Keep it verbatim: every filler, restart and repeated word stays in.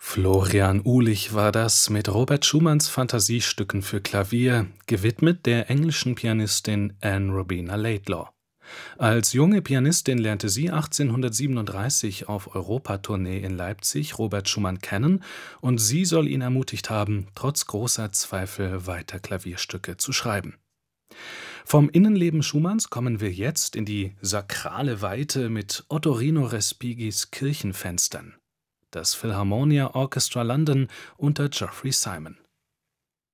Florian Uhlich war das mit Robert Schumanns Fantasiestücken für Klavier, gewidmet der englischen Pianistin Anne Rowena Laidlaw. Als junge Pianistin lernte sie achtzehnhundertsiebenunddreißig auf Europatournee in Leipzig Robert Schumann kennen und sie soll ihn ermutigt haben, trotz großer Zweifel weiter Klavierstücke zu schreiben. Vom Innenleben Schumanns kommen wir jetzt in die sakrale Weite mit Ottorino Respigis Kirchenfenstern. Das Philharmonia Orchestra London unter Geoffrey Simon.